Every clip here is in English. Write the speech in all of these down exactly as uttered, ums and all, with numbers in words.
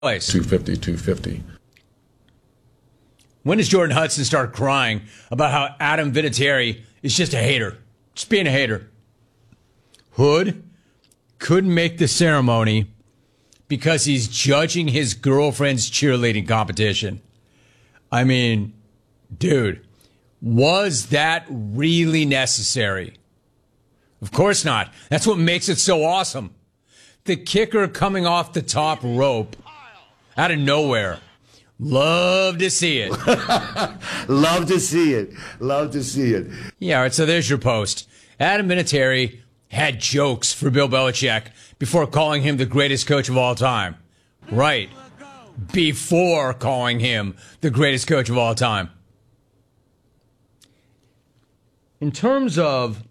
place. two fifty, two fifty. When does Jordan Hudson start crying about how Adam Vinatieri is just a hater? Just being a hater. Hood couldn't make the ceremony because he's judging his girlfriend's cheerleading competition. I mean, dude, was that really necessary? Of course not. That's what makes it so awesome. The kicker coming off the top rope out of nowhere. Love to see it. Love to see it. Love to see it. Yeah, all right, so there's your post. Adam Vinatieri had jokes for Bill Belichick before calling him the greatest coach of all time. Right. Before calling him the greatest coach of all time. In terms of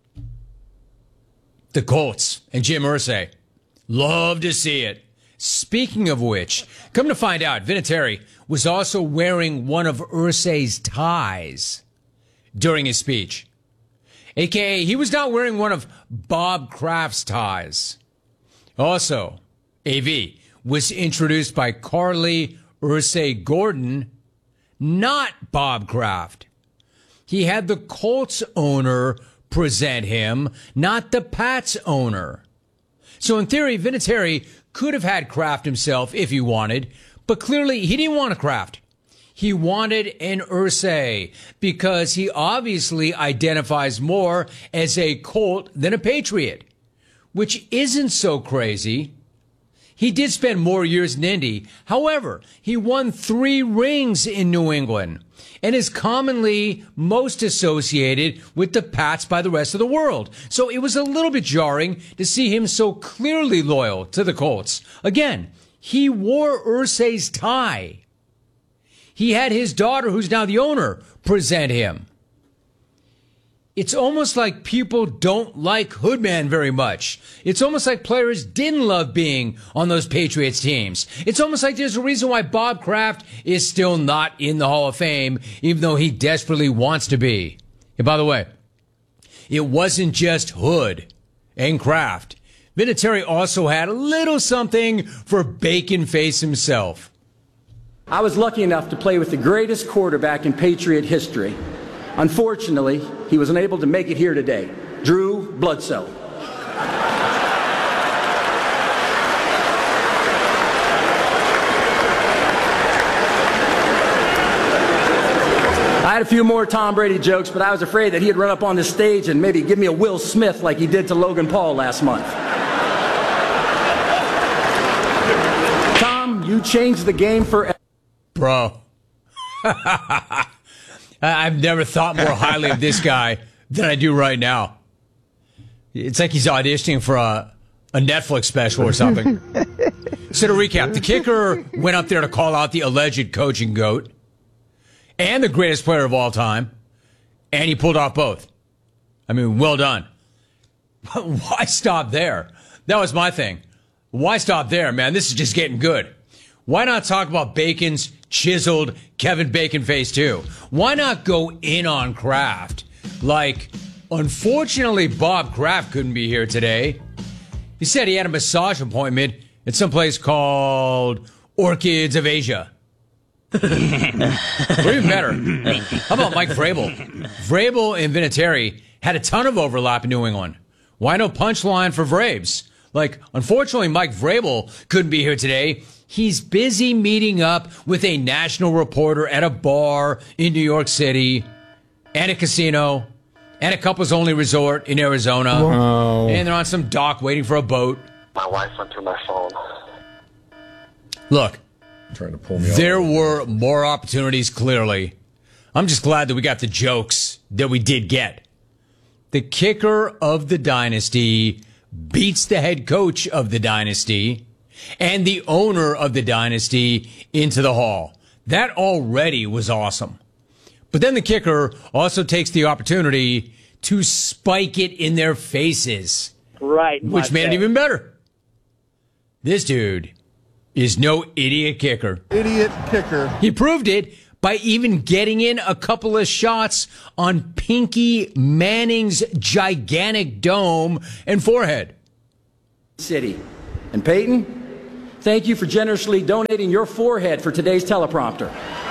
the Colts and Jim Irsay, love to see it. Speaking of which, come to find out, Vinatieri was also wearing one of Irsay's ties during his speech. A K A he was not wearing one of Bob Kraft's ties. Also, A V was introduced by Carly Irsay Gordon, not Bob Kraft. He had the Colts owner present him, not the Pats owner. So in theory, Vinatieri could have had Kraft himself if he wanted, but clearly he didn't want a Kraft. He wanted an Irsay because he obviously identifies more as a Colt than a Patriot, which isn't so crazy. He did spend more years in Indy. However, he won three rings in New England and is commonly most associated with the Pats by the rest of the world. So it was a little bit jarring to see him so clearly loyal to the Colts. Again, he wore Irsay's tie. He had his daughter, who's now the owner, present him. It's almost like people don't like Hoodman very much. It's almost like players didn't love being on those Patriots teams. It's almost like there's a reason why Bob Kraft is still not in the Hall of Fame, even though he desperately wants to be. And by the way, it wasn't just Hood and Kraft. Vinatieri also had a little something for Bacon Face himself. I was lucky enough to play with the greatest quarterback in Patriot history. Unfortunately, he was unable to make it here today. Drew Bledsoe. I had a few more Tom Brady jokes, but I was afraid that he'd run up on the stage and maybe give me a Will Smith like he did to Logan Paul last month. Tom, you changed the game forever. Bro. I've never thought more highly of this guy than I do right now. It's like he's auditioning for a, a Netflix special or something. So to recap, the kicker went up there to call out the alleged coaching goat and the greatest player of all time, and he pulled off both. I mean, well done. But why stop there? That was my thing. Why stop there, man? This is just getting good. Why not talk about Bacon's chiseled Kevin Bacon face too? Why not go in on Kraft? Like, unfortunately, Bob Kraft couldn't be here today. He said he had a massage appointment at some place called Orchids of Asia. Or even better, how about Mike Vrabel? Vrabel and Vinatieri had a ton of overlap in New England. Why no punchline for Vrabes? Like, unfortunately, Mike Vrabel couldn't be here today. He's busy meeting up with a national reporter at a bar in New York City and a casino and a couples-only resort in Arizona. Wow. And they're on some dock waiting for a boat. My wife went through my phone. Look, Trying to pull me there off. were more opportunities, clearly. I'm just glad that we got the jokes that we did get. The kicker of the dynasty beats the head coach of the dynasty and the owner of the dynasty into the hall. That already was awesome. But then the kicker also takes the opportunity to spike it in their faces. Right. Which made it even better. This dude is no idiot kicker. Idiot kicker. He proved it by even getting in a couple of shots on Pinky Manning's gigantic dome and forehead. City. And Peyton, thank you for generously donating your forehead for today's teleprompter.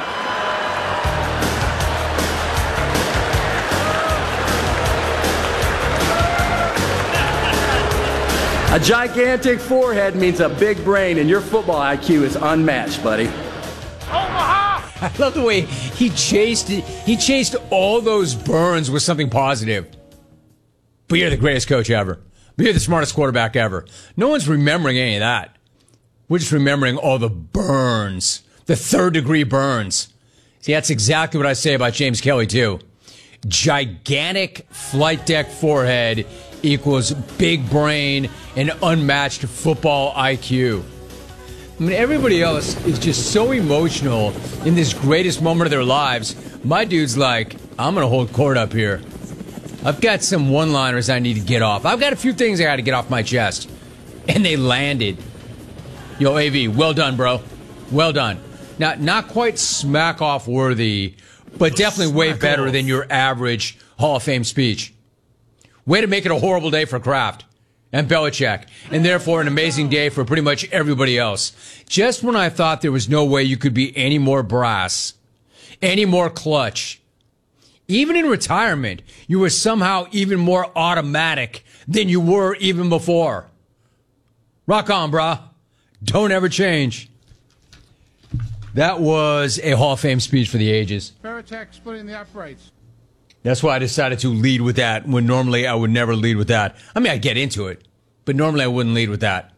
A gigantic forehead means a big brain, and your football I Q is unmatched, buddy. I love the way he chased he chased all those burns with something positive. But you're the greatest coach ever. But you're the smartest quarterback ever. No one's remembering any of that. We're just remembering all the burns, the third degree burns. See, that's exactly what I say about James Kelly, too. Gigantic flight deck forehead equals big brain and unmatched football I Q. I mean, everybody else is just so emotional in this greatest moment of their lives. My dude's like, I'm going to hold court up here. I've got some one-liners I need to get off. I've got a few things I got to get off my chest. And they landed. Yo, A V, well done, bro. Well done. Now, not quite smack-off worthy, but definitely way better than your average Hall of Fame speech. Way to make it a horrible day for Kraft and Belichick, and therefore an amazing day for pretty much everybody else. Just when I thought there was no way you could be any more brass, any more clutch, even in retirement, you were somehow even more automatic than you were even before. Rock on, brah. Don't ever change. That was a Hall of Fame speech for the ages. Paratek splitting the uprights. That's why I decided to lead with that when normally I would never lead with that. I mean, I get into it, but normally I wouldn't lead with that.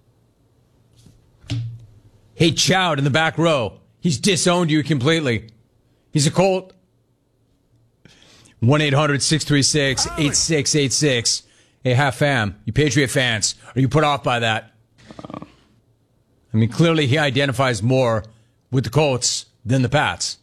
Hey, Chowd in the back row. He's disowned you completely. He's a Colt. one eight hundred six three six eight six eight six. Hey, half fam, you Patriot fans, are you put off by that? I mean, clearly he identifies more with the Colts than the Pats.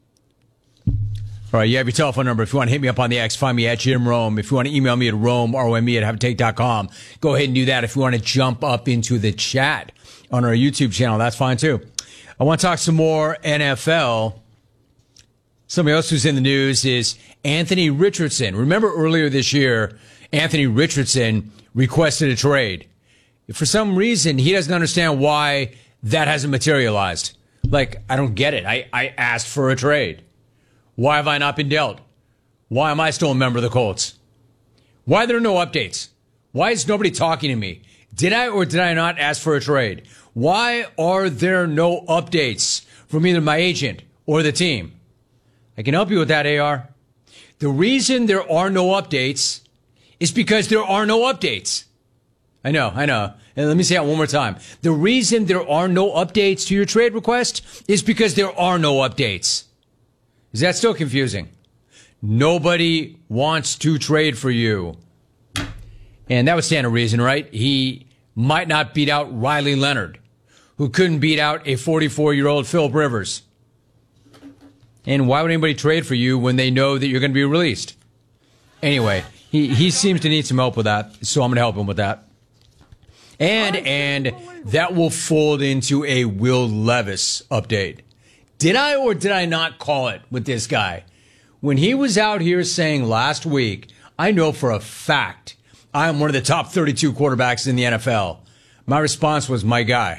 All right, you have your telephone number. If you want to hit me up on the X, find me at Jim Rome. If you want to email me at Rome, R O M E, at have a take dot com, go ahead and do that. If you want to jump up into the chat on our YouTube channel, that's fine too. I want to talk some more N F L. Somebody else who's in the news is Anthony Richardson. Remember earlier this year, Anthony Richardson requested a trade. For some reason, he doesn't understand why that hasn't materialized. Like, I don't get it. I, I asked for a trade. Why have I not been dealt? Why am I still a member of the Colts? Why are there no updates? Why is nobody talking to me? Did I or did I not ask for a trade? Why are there no updates from either my agent or the team? I can help you with that, A R. The reason there are no updates is because there are no updates. I know, I know. And let me say that one more time. The reason there are no updates to your trade request is because there are no updates. Is that still confusing? Nobody wants to trade for you. And that would stand to reason, right? He might not beat out Riley Leonard, who couldn't beat out a forty-four-year-old Philip Rivers. And why would anybody trade for you when they know that you're going to be released? Anyway, he, he seems to need some help with that, so I'm going to help him with that. And, and that will fold into a Will Levis update. Did I or did I not call it with this guy? When he was out here saying last week, I know for a fact I am one of the top thirty-two quarterbacks in the N F L. My response was, my guy,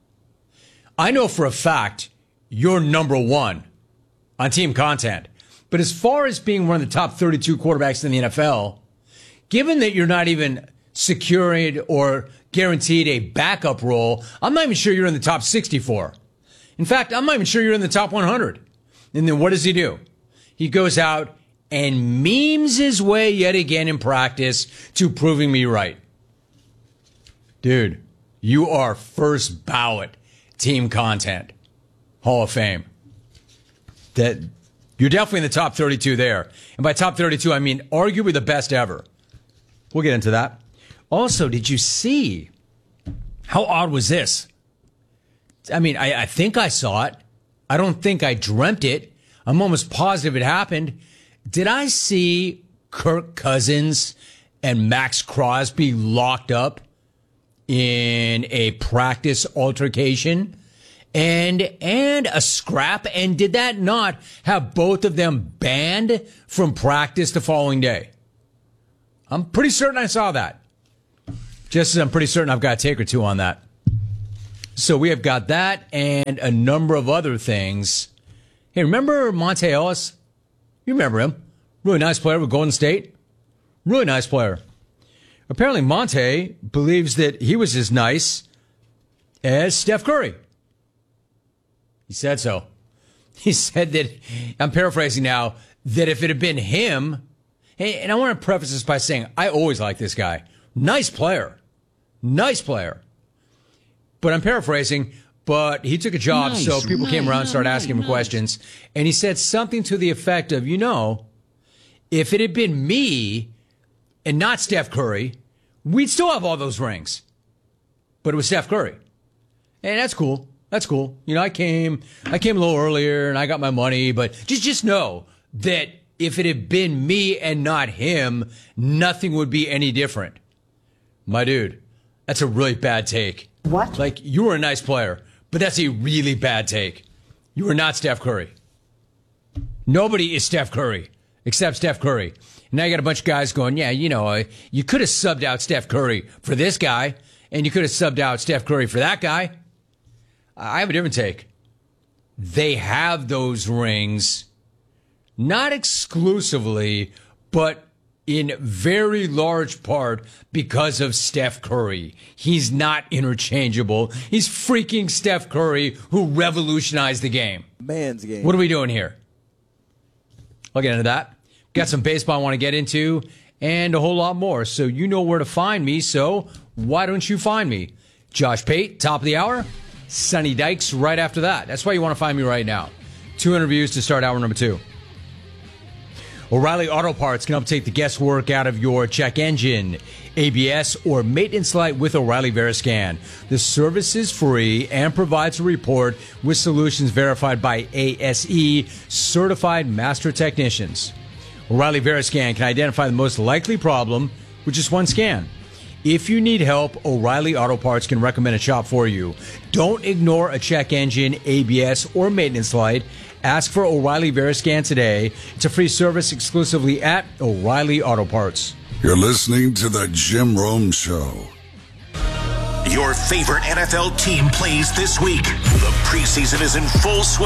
I know for a fact you're number one on team content. But as far as being one of the top thirty-two quarterbacks in the N F L, given that you're not even secured or guaranteed a backup role, I'm not even sure you're in the top sixty-four. In fact, I'm not even sure you're in the top one hundred. And then what does he do? He goes out and memes his way yet again in practice to proving me right. Dude, you are first ballot team content. Hall of Fame. That you're definitely in the top thirty-two there. And by top thirty-two, I mean arguably the best ever. We'll get into that. Also, did you see how odd was this? I mean, I, I think I saw it. I don't think I dreamt it. I'm almost positive it happened. Did I see Kirk Cousins and Max Crosby locked up in a practice altercation and and a scrap? And did that not have both of them banned from practice the following day? I'm pretty certain I saw that. Just as I'm pretty certain I've got a take or two on that. So we have got that and a number of other things. Hey, remember Monte Ellis? You remember him. Really nice player with Golden State. Really nice player. Apparently Monte believes that he was as nice as Steph Curry. He said so. He said that, I'm paraphrasing now, that if it had been him, hey, and I want to preface this by saying, I always like this guy. Nice player. Nice player. But I'm paraphrasing, but he took a job, nice, so people right, came around and started asking him nice. questions. And he said something to the effect of, you know, if it had been me and not Steph Curry, we'd still have all those rings. But it was Steph Curry. And that's cool. That's cool. You know, I came, I came a little earlier and I got my money, but just, just know that if it had been me and not him, nothing would be any different. My dude, that's a really bad take. What? Like, you were a nice player, but that's a really bad take. You are not Steph Curry. Nobody is Steph Curry except Steph Curry. And now you got a bunch of guys going, yeah, you know, uh, you could have subbed out Steph Curry for this guy, and you could have subbed out Steph Curry for that guy. I have a different take. They have those rings, not exclusively, but in very large part because of Steph Curry. He's not interchangeable. He's freaking Steph Curry who revolutionized the game. Man's game. What are we doing here? I'll get into that. Got some baseball I want to get into and a whole lot more. So you know where to find me. So why don't you find me? Josh Pate, top of the hour. Sonny Dykes right after that. That's why you want to find me right now. Two interviews to start hour number two. O'Reilly Auto Parts can help take the guesswork out of your check engine, A B S, or maintenance light with O'Reilly Veriscan. The service is free and provides a report with solutions verified by A S E, certified master technicians. O'Reilly Veriscan can identify the most likely problem with just one scan. If you need help, O'Reilly Auto Parts can recommend a shop for you. Don't ignore a check engine, A B S, or maintenance light. Ask for O'Reilly Veriscan today. It's a free service exclusively at O'Reilly Auto Parts. You're listening to The Jim Rome Show. Your favorite N F L team plays this week. The preseason is in full swing.